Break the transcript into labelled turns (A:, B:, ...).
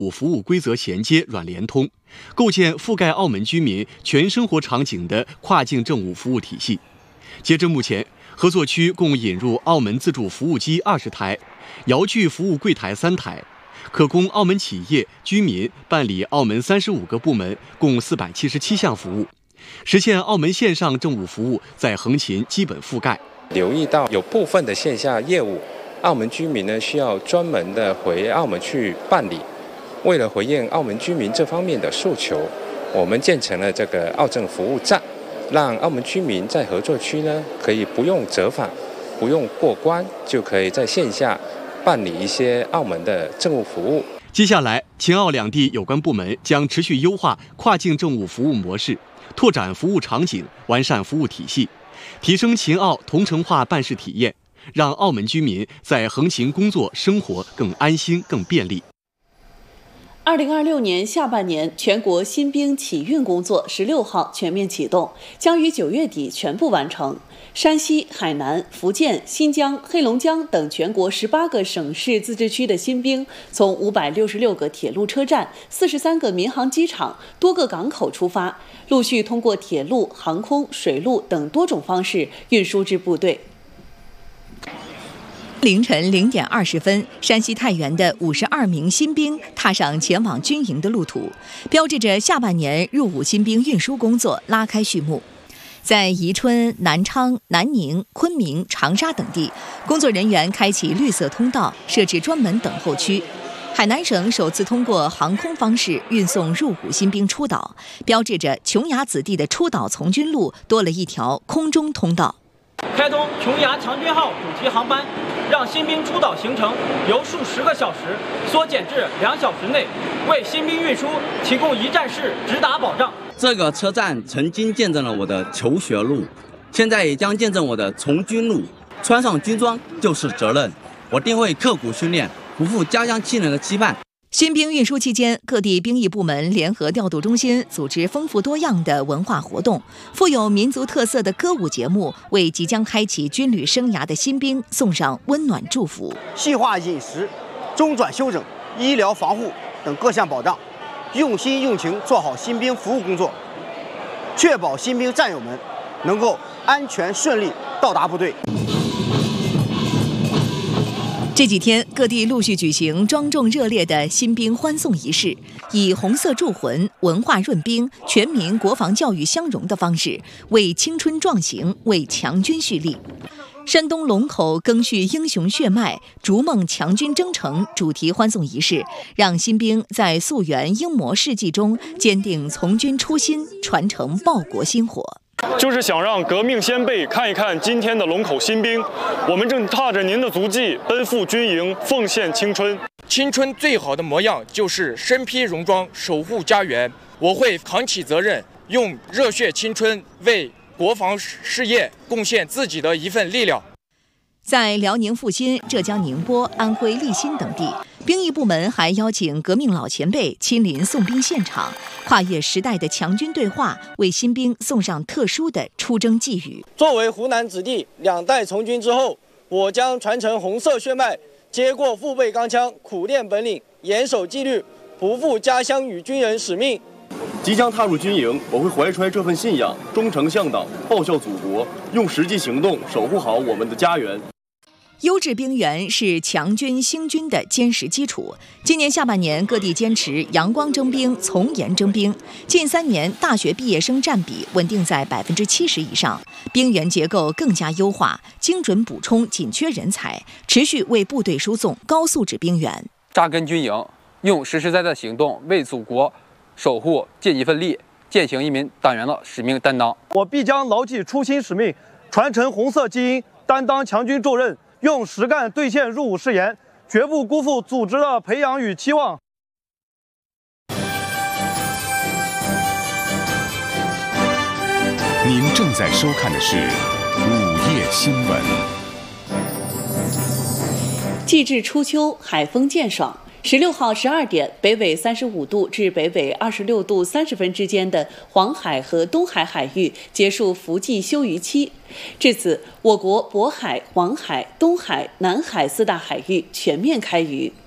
A: 务服务规则衔接软联通，构建覆盖澳门居民全生活场景的跨境政务服务体系。截至目前，合作区共引入澳门自助服务机20台，遥距服务柜台3台，可供澳门企业、居民办理澳门35个部门共477项服务，实现澳门线上政务服务在横琴基本覆盖。
B: 留意到有部分的线下业务，澳门居民呢需要专门的回澳门去办理。为了回应澳门居民这方面的诉求，我们建成了这个澳政服务站，让澳门居民在合作区呢可以不用折返、不用过关，就可以在线下办理一些澳门的政务服务。
A: 接下来，秦澳两地有关部门将持续优化跨境政务服务模式，拓展服务场景，完善服务体系，提升秦澳同城化办事体验，让澳门居民在横琴工作生活更安心、更便利。
C: 2026年下半年，全国新兵启运工作16号全面启动，将于9月底全部完成。山西、海南、福建、新疆、黑龙江等全国18个省市自治区的新兵，从566个铁路车站、43个民航机场、多个港口出发，陆续通过铁路、航空、水路等多种方式运输至部队。
D: 凌晨0点20分，山西太原的52名新兵踏上前往军营的路途，标志着下半年入伍新兵运输工作拉开序幕。在宜春、南昌、南宁、昆明、长沙等地，工作人员开启绿色通道，设置专门等候区。海南省首次通过航空方式运送入伍新兵出岛，标志着琼崖子弟的出岛从军路多了一条空中通道。
E: 开通琼崖强军号主题航班，让新兵出岛行程由数10个小时缩减至2小时内，为新兵运输提供一站式直达保障。
F: 这个车站曾经见证了我的求学路，现在也将见证我的从军路。穿上军装就是责任，我定会刻苦训练，不负家乡亲人的期盼。
D: 新兵运输期间，各地兵役部门联合调度中心组织丰富多样的文化活动，富有民族特色的歌舞节目，为即将开启军旅生涯的新兵送上温暖祝福。
G: 细化饮食、中转休整、医疗防护等各项保障，用心用情做好新兵服务工作，确保新兵战友们能够安全顺利到达部队。
D: 这几天，各地陆续举行庄重热烈的新兵欢送仪式，以红色铸魂、文化润兵、全民国防教育相融的方式，为青春壮行、为强军蓄力。山东龙口赓续英雄血脉，逐梦强军征程主题欢送仪式，让新兵在溯源英模事迹中坚定从军初心，传承报国薪火。
H: 就是想让革命先辈看一看今天的龙口新兵，我们正踏着您的足迹奔赴军营，奉献青春。
I: 青春最好的模样就是身披戎装，守护家园。我会扛起责任，用热血青春为国防事业贡献自己的一份力量。
D: 在辽宁阜新、浙江宁波、安徽利辛等地，兵役部门还邀请革命老前辈亲临送兵现场，跨越时代的强军对话，为新兵送上特殊的出征寄语。
J: 作为湖南子弟，2代从军之后，我将传承红色血脉，接过父辈钢枪，苦练本领，严守纪律，不负家乡与军人使命。
H: 即将踏入军营，我会怀揣这份信仰，忠诚向党，报效祖国，用实际行动守护好我们的家园。
D: 优质兵员是强军兴军的坚实基础。今年下半年，各地坚持阳光征兵、从严征兵。近3年，大学毕业生占比稳定在70%以上，兵员结构更加优化，精准补充紧缺人才，持续为部队输送高素质兵员。
K: 扎根军营，用实实在在的行动为祖国守护尽一份力，践行一名党员的使命担当。
J: 我必将牢记初心使命，传承红色基因，担当强军重任，用实干兑现入伍誓言，绝不辜负组织的培养与期望。
L: 您正在收看的是午夜新闻。
C: 季至初秋，海风渐爽。16号12点，北纬35度至北纬26度30分之间的黄海和东海海域结束伏季休渔期。至此，我国渤海、黄海、东海、南海4大海域全面开渔。